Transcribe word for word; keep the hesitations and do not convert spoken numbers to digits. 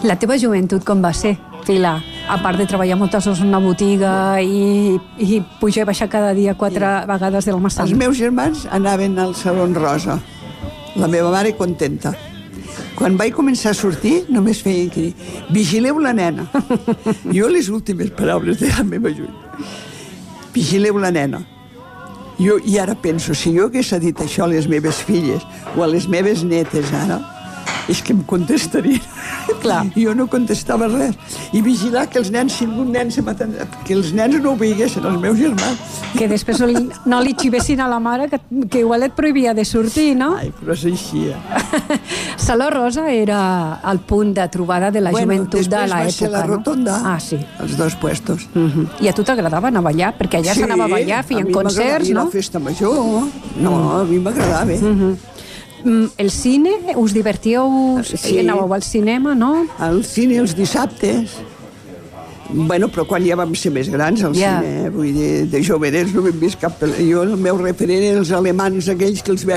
La teva joventut com va ser, Pilar? A part de treballar moltes hores en una botiga i, i pujar i baixar cada dia quatre sí. vegades del Massana. Els meus germans anaven al Saló Rosa. La meva mare contenta. Quan vaig començar a sortir, només feien que dir, vigileu la nena. Jo les últimes paraules de la meva joventut. Vigileu la nena. Jo, I ara penso, si jo hagués dit això a les meves filles o a les meves netes ara, és que em contestarien. Clar. Jo no contestava res. I vigilar que els nens, si algun nen se maten, que els nens no ho veiguessin, els meus germans. Que després no li, no li xivessin a la mare, que, que igual et prohibia de sortir, no? Ai, però és així. Saló Rosa era el punt de trobada de la bueno, joventut de l'època, no? Després va ser la rotonda, ah, sí. els dos puestos. Uh -huh. I a tu t'agradava anar a ballar? Perquè allà sí, s'anava a ballar, feien concerts, no? Sí, a la festa major. No, a mi m'agradava. Uh -huh. El cine, us divertíeu? Sí. Anàveu al cinema, no? Al cine els dissabtes. Bueno, però quan ja vam ser més grans al yeah. cine, vull dir, de jovenets no hem vist cap... Jo, el meu referent eren els alemans aquells que els veia